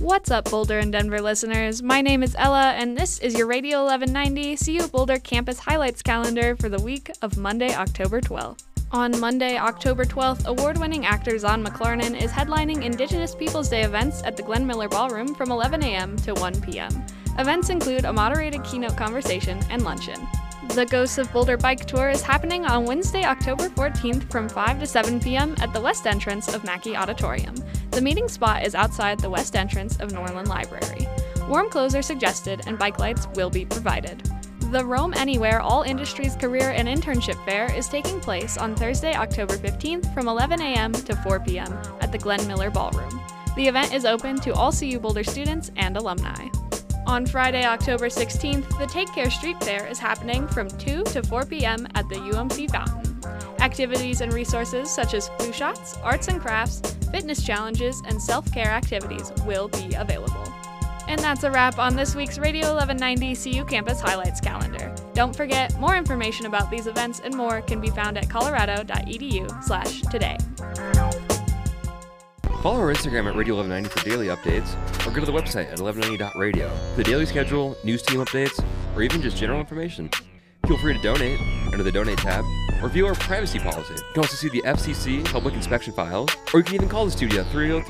What's up, Boulder and Denver listeners? My name is Ella, and this is your Radio 1190 CU Boulder Campus Highlights calendar for the week of Monday, October 12th. On Monday, October 12th, award-winning actor Zahn McClarnon is headlining Indigenous Peoples Day events at the Glenn Miller Ballroom from 11 a.m. to 1 p.m. Events include a moderated keynote conversation and luncheon. The Ghosts of Boulder Bike Tour is happening on Wednesday, October 14th from 5 to 7 p.m. at the west entrance of Mackey Auditorium. The meeting spot is outside the west entrance of Norland Library. Warm clothes are suggested and bike lights will be provided. The Roam Anywhere All Industries Career and Internship Fair is taking place on Thursday, October 15th from 11 a.m. to 4 p.m. at the Glenn Miller Ballroom. The event is open to all CU Boulder students and alumni. On Friday, October 16th, the Take Care Street Fair is happening from 2 to 4 p.m. at the UMC Fountain. Activities and resources such as flu shots, arts and crafts, fitness challenges, and self-care activities will be available. And that's a wrap on this week's Radio 1190 CU Campus Highlights calendar. Don't forget, more information about these events and more can be found at colorado.edu/today. Follow our Instagram at Radio 1190 for daily updates, or go to the website at 1190.radio for the daily schedule, news team updates, or even just general information. Feel free to donate under the Donate tab, or view our privacy policy. You can also see the FCC public inspection files, or you can even call the studio 303